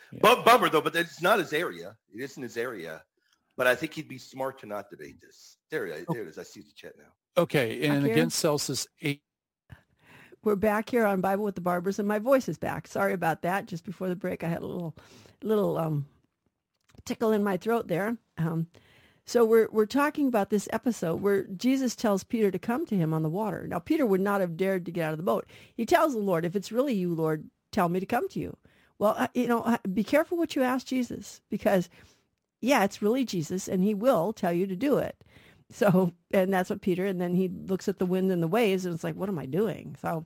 Yeah. Bummer, though, but it's not his area. It isn't his area. But I think he'd be smart to not debate this. There it is. I see the chat now. Okay, and against Celsius 8. We're back here on Bible with the Barbers, and my voice is back. Sorry about that. Just before the break, I had a little tickle in my throat there. So we're talking about this episode where Jesus tells Peter to come to him on the water. Now, Peter would not have dared to get out of the boat. He tells the Lord, if it's really you, Lord, tell me to come to you. Well, be careful what you ask Jesus, because, yeah, it's really Jesus, and he will tell you to do it. So, and that's what Peter, and then he looks at the wind and the waves, and it's like, what am I doing? So,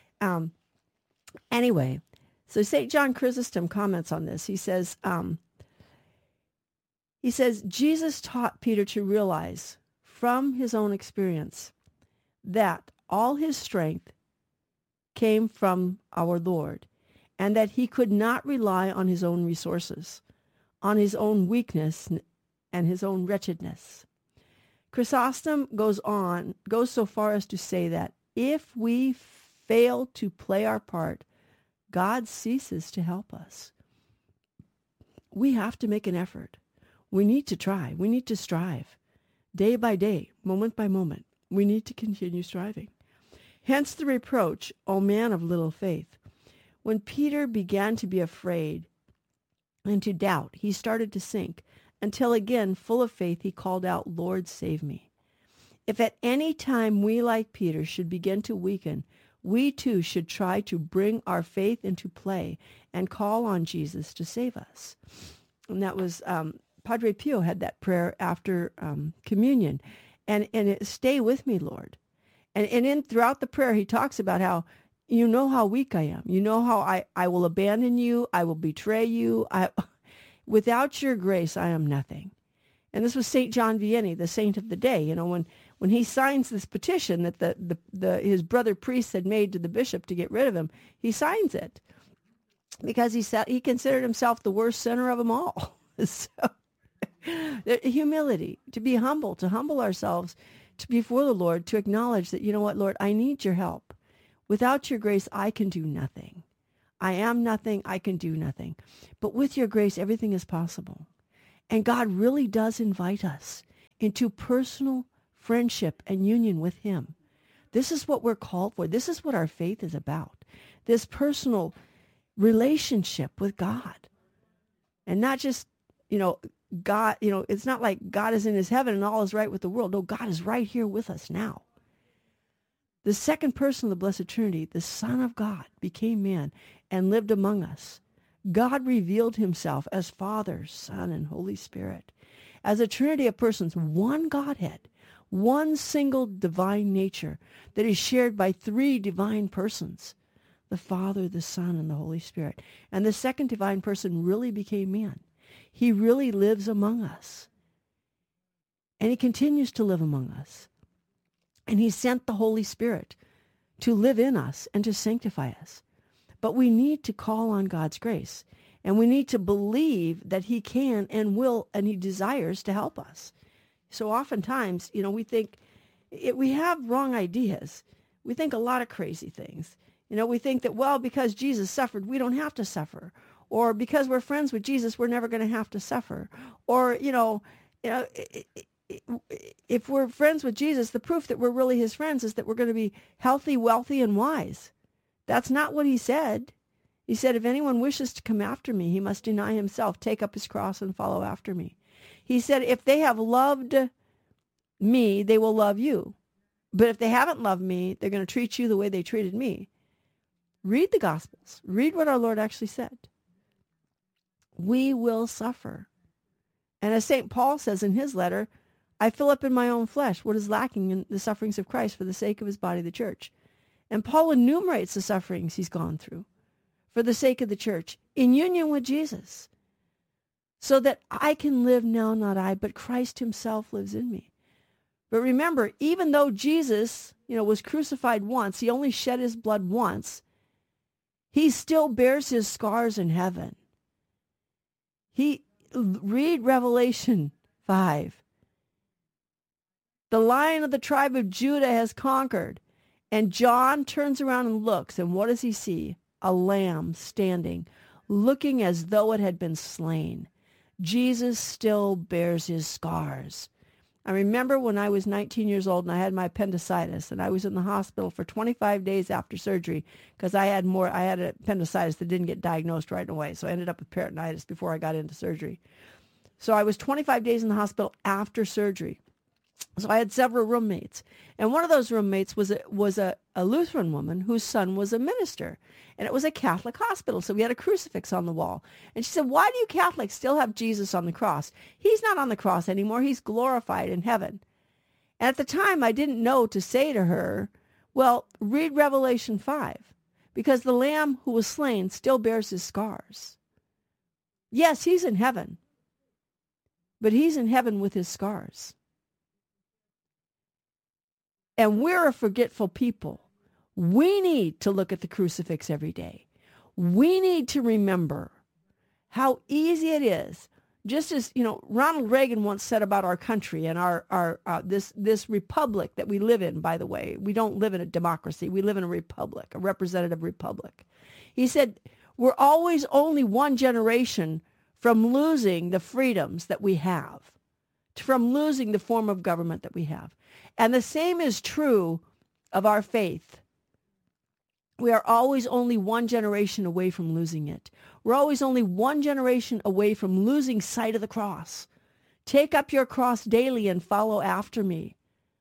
anyway, so St. John Chrysostom comments on this. He says, Jesus taught Peter to realize from his own experience that all his strength came from our Lord, and that he could not rely on his own resources, on his own weakness and his own wretchedness. Chrysostom goes so far as to say that if we fail to play our part, God ceases to help us. We have to make an effort. We need to try. We need to strive. Day by day, moment by moment, we need to continue striving. Hence the reproach, O man of little faith. When Peter began to be afraid and to doubt, he started to sink, until again, full of faith, he called out, Lord, save me. If at any time we, like Peter, should begin to weaken, we too should try to bring our faith into play and call on Jesus to save us. And that was Padre Pio had that prayer after communion. And stay with me, Lord. And throughout the prayer, he talks about how, you know how weak I am. You know how I will abandon you. I will betray you. Without your grace, I am nothing. And this was St. John Vianney, the saint of the day. You know, when he signs this petition that his brother priests had made to the bishop to get rid of him, he signs it because he considered himself the worst sinner of them all. So, humility, to be humble, to humble ourselves before the Lord, to acknowledge that, you know what, Lord, I need your help. Without your grace, I can do nothing. I am nothing. I can do nothing. But with your grace, everything is possible. And God really does invite us into personal friendship and union with him. This is what we're called for. This is what our faith is about. This personal relationship with God. And not just, God, it's not like God is in his heaven and all is right with the world. No, God is right here with us now. The second person of the Blessed Trinity, the Son of God, became man and lived among us. God revealed himself as Father, Son, and Holy Spirit, as a trinity of persons, one Godhead, one single divine nature that is shared by three divine persons, the Father, the Son, and the Holy Spirit. And the second divine person really became man. He really lives among us. And he continues to live among us. And he sent the Holy Spirit to live in us and to sanctify us. But we need to call on God's grace. And we need to believe that he can and will and he desires to help us. So oftentimes, we think, we have wrong ideas. We think a lot of crazy things. We think that, well, because Jesus suffered, we don't have to suffer. Or because we're friends with Jesus, we're never going to have to suffer. Or, if we're friends with Jesus, the proof that we're really his friends is that we're going to be healthy, wealthy, and wise. That's not what he said. He said, if anyone wishes to come after me, he must deny himself, take up his cross, and follow after me. He said, if they have loved me, they will love you. But if they haven't loved me, they're going to treat you the way they treated me. Read the Gospels. Read what our Lord actually said. We will suffer. And as St. Paul says in his letter, I fill up in my own flesh what is lacking in the sufferings of Christ for the sake of his body, the church. And Paul enumerates the sufferings he's gone through for the sake of the church in union with Jesus, so that I can live now, not I, but Christ himself lives in me. But remember, even though Jesus, was crucified once, he only shed his blood once, he still bears his scars in heaven. Read Revelation 5. The Lion of the tribe of Judah has conquered. And John turns around and looks, and what does he see? A lamb standing, looking as though it had been slain. Jesus still bears his scars. I remember when I was 19 years old and I had my appendicitis, and I was in the hospital for 25 days after surgery because I had appendicitis that didn't get diagnosed right away. So I ended up with peritonitis before I got into surgery. So I was 25 days in the hospital after surgery. So I had several roommates, and one of those roommates was a Lutheran woman whose son was a minister, and it was a Catholic hospital. So we had a crucifix on the wall, and she said, "Why do you Catholics still have Jesus on the cross? He's not on the cross anymore. He's glorified in heaven." And at the time, I didn't know to say to her, "Well, read Revelation 5, because the Lamb who was slain still bears his scars. Yes, he's in heaven, but he's in heaven with his scars." And we're a forgetful people. We need to look at the crucifix every day. We need to remember how easy it is. Just as, Ronald Reagan once said about our country and our this republic that we live in, by the way. We don't live in a democracy. We live in a republic, a representative republic. He said, we're always only one generation from losing the freedoms that we have, from losing the form of government that we have. And the same is true of our faith. We are always only one generation away from losing it. We're always only one generation away from losing sight of the cross. Take up your cross daily and follow after me.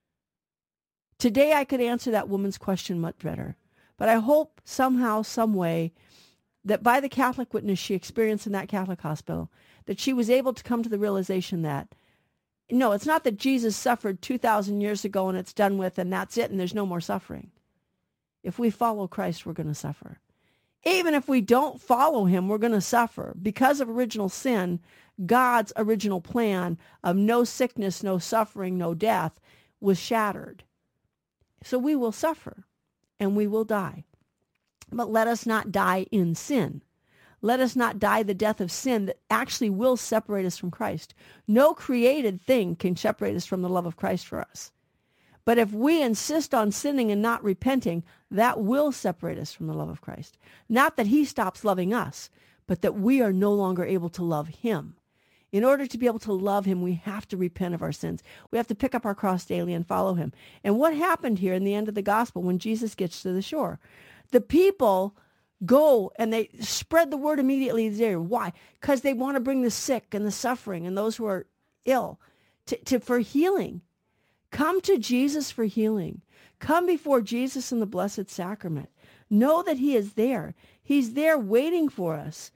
Today I could answer that woman's question much better. But I hope somehow, some way, that by the Catholic witness she experienced in that Catholic hospital, that she was able to come to the realization that no, it's not that Jesus suffered 2,000 years ago and it's done with and that's it and there's no more suffering. If we follow Christ, we're going to suffer. Even if we don't follow him, we're going to suffer. Because of original sin, God's original plan of no sickness, no suffering, no death was shattered. So we will suffer and we will die. But let us not die in sin. Let us not die the death of sin that actually will separate us from Christ. No created thing can separate us from the love of Christ for us. But if we insist on sinning and not repenting, that will separate us from the love of Christ. Not that he stops loving us, but that we are no longer able to love him. In order to be able to love him, we have to repent of our sins. We have to pick up our cross daily and follow him. And what happened here in the end of the gospel when Jesus gets to the shore? The people go and they spread the word immediately there. Why? Because they want to bring the sick and the suffering and those who are ill for healing. Come to Jesus for healing. Come before Jesus in the Blessed Sacrament. Know that he is there. He's there waiting for us.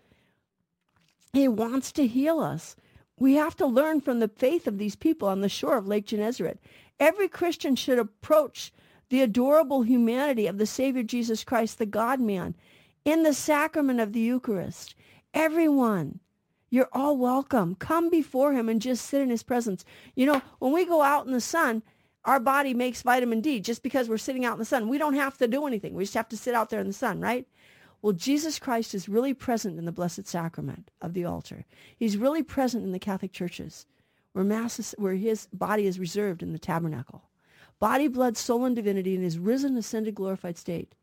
He wants to heal us. We have to learn from the faith of these people on the shore of Lake Gennesaret. Every Christian should approach the adorable humanity of the Savior Jesus Christ, the God-man, in the sacrament of the Eucharist. Everyone, you're all welcome. Come before him and just sit in his presence. When we go out in the sun, our body makes vitamin D just because we're sitting out in the sun. We don't have to do anything. We just have to sit out there in the sun, right? Well, Jesus Christ is really present in the Blessed Sacrament of the altar. He's really present in the Catholic churches where his body is reserved in the tabernacle. Body, blood, soul, and divinity in his risen, ascended, glorified state.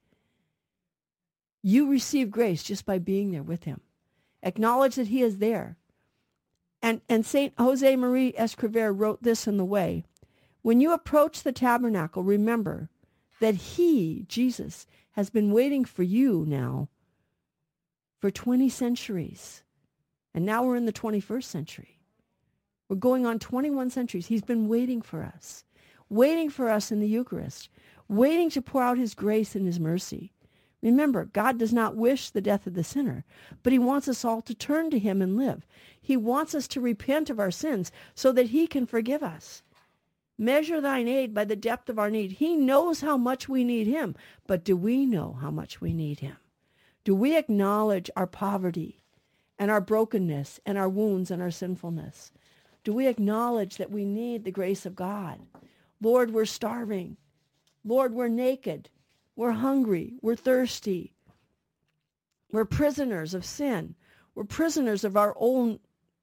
You receive grace just by being there with him. Acknowledge that he is there. And St. Jose Marie Escrivá wrote this in the way. When you approach the tabernacle, remember that he, Jesus, has been waiting for you now for 20 centuries. And now we're in the 21st century. We're going on 21 centuries. He's been waiting for us in the Eucharist, waiting to pour out his grace and his mercy. Remember, God does not wish the death of the sinner, but he wants us all to turn to him and live. He wants us to repent of our sins so that he can forgive us. Measure thine aid by the depth of our need. He knows how much we need him, but do we know how much we need him? Do we acknowledge our poverty and our brokenness and our wounds and our sinfulness? Do we acknowledge that we need the grace of God? Lord, we're starving. Lord, we're naked. We're hungry. We're thirsty. We're prisoners of sin. We're prisoners of our own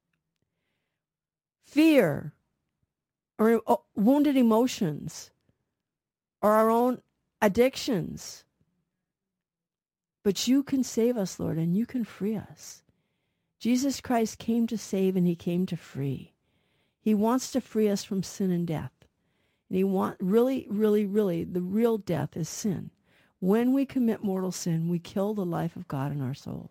fear or wounded emotions or our own addictions. But you can save us, Lord, and you can free us. Jesus Christ came to save and he came to free. He wants to free us from sin and death. And he really, the real death is sin. When we commit mortal sin, we kill the life of God in our soul.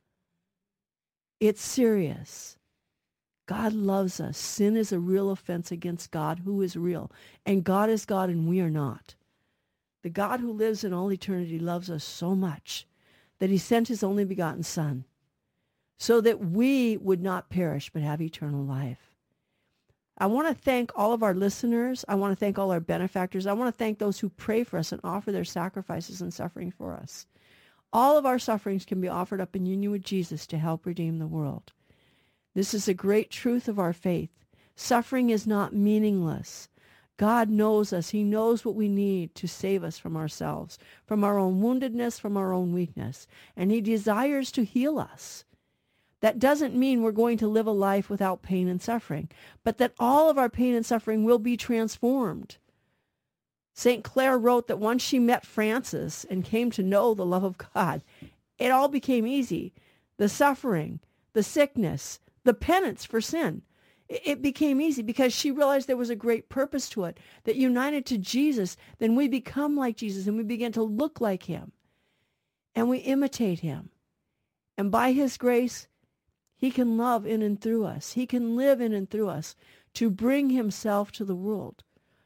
It's serious. God loves us. Sin is a real offense against God, who is real. And God is God and we are not. The God who lives in all eternity loves us so much that he sent his only begotten Son so that we would not perish but have eternal life. I want to thank all of our listeners. I want to thank all our benefactors. I want to thank those who pray for us and offer their sacrifices and suffering for us. All of our sufferings can be offered up in union with Jesus to help redeem the world. This is a great truth of our faith. Suffering is not meaningless. God knows us. He knows what we need to save us from ourselves, from our own woundedness, from our own weakness. And he desires to heal us. That doesn't mean we're going to live a life without pain and suffering, but that all of our pain and suffering will be transformed. St. Clare wrote that once she met Francis and came to know the love of God, it all became easy. The suffering, the sickness, the penance for sin, it became easy because she realized there was a great purpose to it, that united to Jesus, then we become like Jesus and we begin to look like him and we imitate him. And by his grace, he can love in and through us. He can live in and through us to bring himself to the world.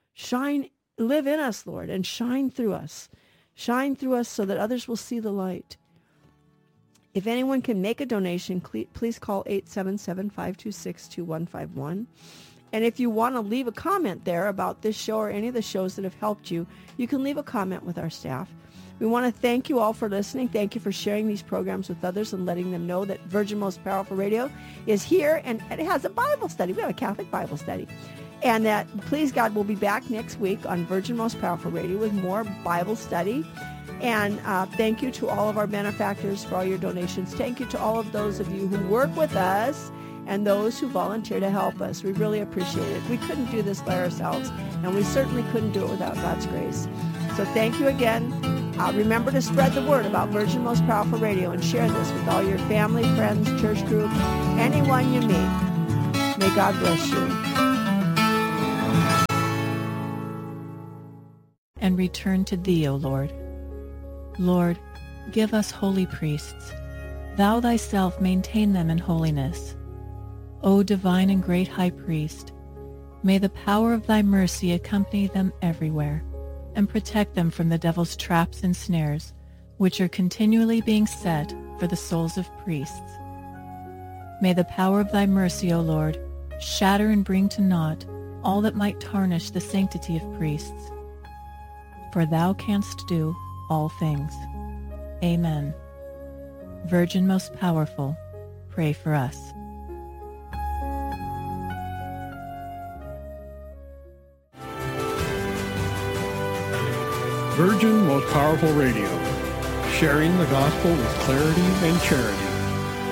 Live in us, Lord, and shine through us. Shine through us so that others will see the light. If anyone can make a donation, please call 877-526-2151. And if you want to leave a comment there about this show or any of the shows that have helped you, you can leave a comment with our staff. We want to thank you all for listening. Thank you for sharing these programs with others and letting them know that Virgin Most Powerful Radio is here and it has a Bible study. We have a Catholic Bible study. And that, please God, we'll be back next week on Virgin Most Powerful Radio with more Bible study. And thank you to all of our benefactors for all your donations. Thank you to all of those of you who work with us and those who volunteer to help us. We really appreciate it. We couldn't do this by ourselves, and we certainly couldn't do it without God's grace. So thank you again. Remember to spread the word about Virgin Most Powerful Radio and share this with all your family, friends, church group, anyone you meet. May God bless you. And return to thee, O Lord. Lord, give us holy priests. Thou thyself maintain them in holiness. O divine and great high priest, may the power of thy mercy accompany them everywhere, and protect them from the devil's traps and snares, which are continually being set for the souls of priests. May the power of thy mercy, O Lord, shatter and bring to naught all that might tarnish the sanctity of priests. For thou canst do all things. Amen. Virgin most powerful, pray for us. Virgin Most Powerful Radio, sharing the gospel with clarity and charity.